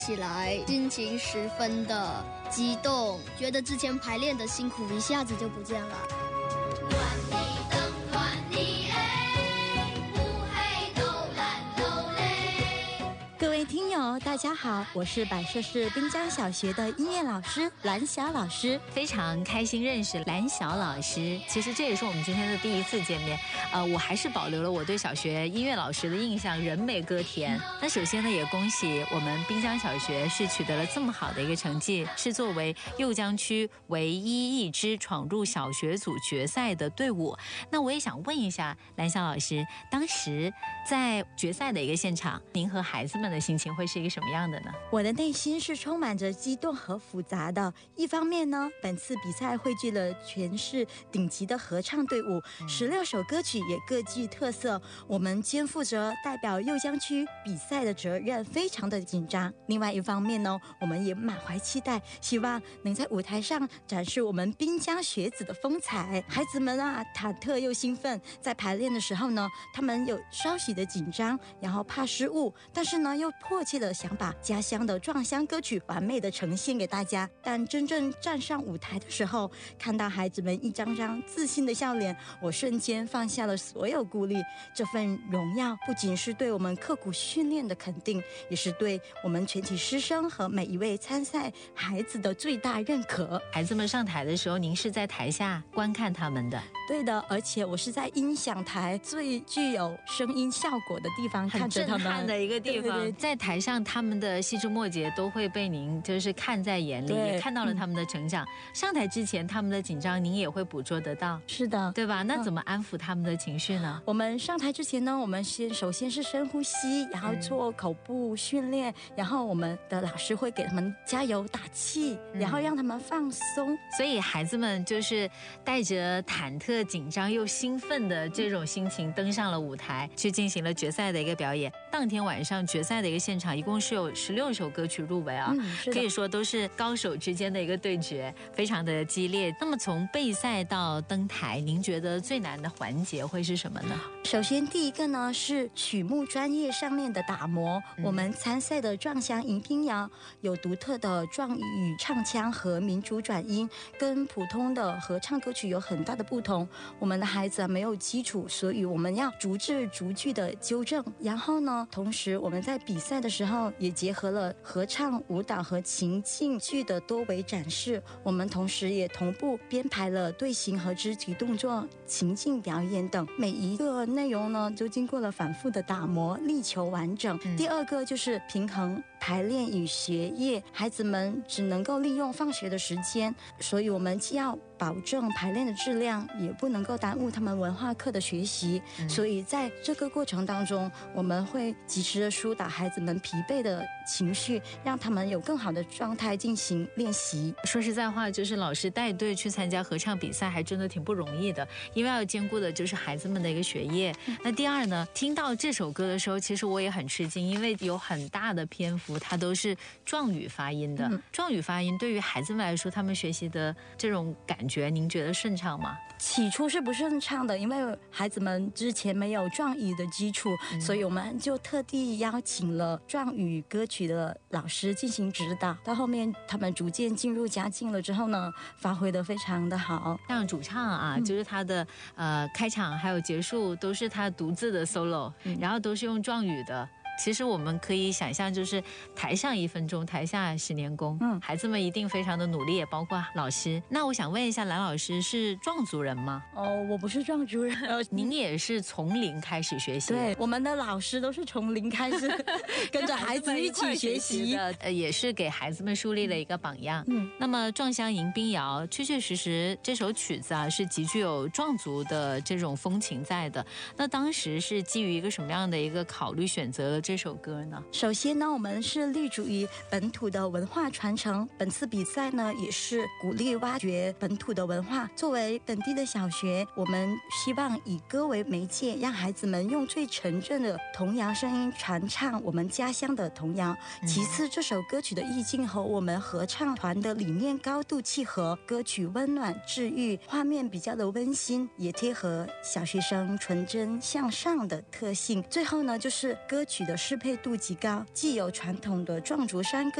起来，心情十分的激动，觉得之前排练的辛苦一下子就不见了。 各位听友大家好，我是百社市滨江小学的音乐老师蓝晓老师， 非常开心认识蓝晓老师。其实这也是我们今天的第一次见面，我还是保留了我对小学音乐老师的印象，人美歌甜。那首先呢，也恭喜我们滨江小学是取得了这么好的一个成绩，是作为酉江区唯一一支闯入小学组决赛的队伍。那我也想问一下蓝晓老师，当时在决赛的一个现场，您和孩子们的心情会是一个什么样的呢？ 我的内心是充满着激动和复杂的。一方面呢，本次比赛汇聚了全市顶级的合唱队伍，16首歌曲也各具特色，我们肩负着代表酉江区比赛的责任，非常的紧张。另外一方面呢，我们也满怀期待，希望能在舞台上展示我们滨江学子的风采。孩子们啊，忐忑又兴奋，在排练的时候呢，他们有稍许的紧张，然后怕失误，但是呢，又迫切的想把家乡的壮乡歌曲完美的呈现给大家。但真正站上舞台的时候，看到孩子们一张张自信的笑脸，我瞬间放下了所有顾虑。这份荣耀不仅是对我们刻苦训练的肯定，也是对我们全体师生和每一位参赛孩子的最大认可。 孩子们上台的时候，您是在台下观看他们的？ 对的，而且我是在音响台最具有声音效果的地方看着他们， 很震撼的一个地方。 对， 在台上他们的细枝末节都会被您就是看在眼里，也看到了他们的成长。上台之前他们的紧张您也会捕捉得到， 是的， 对吧？那怎么安抚他们的情绪呢？ 我们上台之前呢，我们首先是深呼吸，然后做口部训练，然后我们的老师会给他们加油打气，然后让他们放松。 所以孩子们就是带着忐忑、紧张又兴奋的这种心情登上了舞台，去进行了决赛的一个表演。当天晚上决赛的一个现场，一共是有16首歌曲入围啊，可以说都是高手之间的一个对决，非常的激烈。那么从备赛到登台，您觉得最难的环节会是什么呢？ 首先第一个呢是曲目专业上面的打磨。我们参赛的壮乡迎宾谣有独特的壮语唱腔和民族转音，跟普通的合唱歌曲有很大的不同。我们的孩子没有基础，所以我们要逐字逐句的纠正。然后呢，同时我们在比赛的时候也结合了合唱、舞蹈和情境剧的多维展示。我们同时也同步编排了队形和肢体动作、情境表演等，每一个内容呢都经过了反复的打磨，力求完整。第二个就是平衡排练与学业，孩子们只能够利用放学的时间，所以我们既要保证排练的质量，也不能够耽误他们文化课的学习。所以在这个过程当中，我们会及时的疏导孩子们疲惫的情绪，让他们有更好的状态进行练习。 说实在话，就是老师带队去参加合唱比赛还真的挺不容易的，因为要兼顾的就是孩子们的一个学业。那第二呢，听到这首歌的时候，其实我也很吃惊，因为有很大的篇幅它都是壮语发音的。壮语发音对于孩子们来说，他们学习的这种感觉，您觉得顺畅吗？ 起初是不顺畅的，因为孩子们之前没有壮语的基础，所以我们就特地邀请了壮语歌曲的老师进行指导。到后面他们逐渐进入佳境了之后呢，发挥得非常的好。 像主唱啊，就是他的开场还有结束都是他独自的 solo，然后都是用壮语的。其实我们可以想象，就是台上1分钟，台下10年功。孩子们一定非常的努力，也包括老师。那我想问一下，蓝老师是壮族人吗？ 我不是壮族人。 您也是从零开始学习？ 对，我们的老师都是从零开始跟着孩子一起学习的，也是给孩子们树立了一个榜样。那么壮乡迎宾谣确确实实这首曲子啊，是极具有壮族的这种风情在的。那当时是基于一个什么样的一个考虑选择了这首歌呢？ 首先呢，我们是立足于本土的文化传承，本次比赛呢也是鼓励挖掘本土的文化。作为本地的小学，我们希望以歌为媒介，让孩子们用最纯正的童谣声音传唱我们家乡的童谣。其次，这首歌曲的意境和我们合唱团的理念高度契合，歌曲温暖治愈，画面比较的温馨，也贴合小学生纯真向上的特性。最后呢，就是歌曲的的适配度极高，既有传统的壮族山歌